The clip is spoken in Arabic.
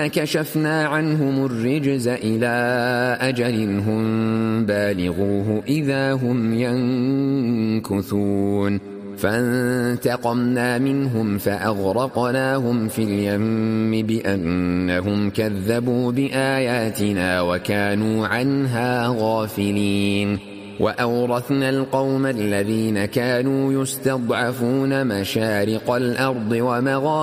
كشفنا عنهم الرجز إلى أجل هم بالغوه إذا هم ينكثون فانتقمنا منهم فأغرقناهم في اليم بأنهم كذبوا بآياتنا وكانوا عنها غافلين وأورثنا القوم الذين كانوا يستضعفون مشارق الأرض ومغاربها